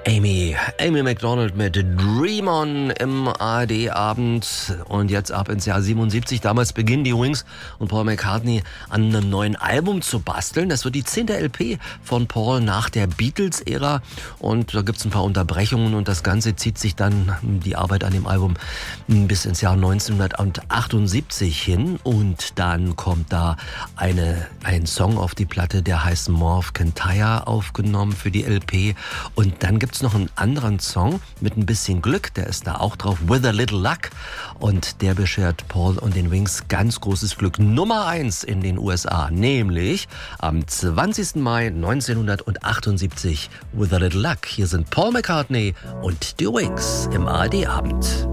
Amy Macdonald mit Dream On im ARD-Abend und jetzt ab ins Jahr 77. Damals beginnen die Wings und Paul McCartney an einem neuen Album zu basteln. Das wird die 10. LP von Paul nach der Beatles-Ära und da gibt's ein paar Unterbrechungen und das Ganze zieht sich dann, die Arbeit an dem Album, bis ins Jahr 1978 hin und dann kommt da ein Song auf die Platte, der heißt More of Kintyre, aufgenommen für die LP und dann gibt's noch einen anderen Song mit ein bisschen Glück, der ist da auch drauf, With a Little Luck und der beschert Paul und den Wings ganz großes Glück. Nummer 1 in den USA, nämlich am 20. Mai 1978, With a Little Luck. Hier sind Paul McCartney und die Wings im ARD-Abend.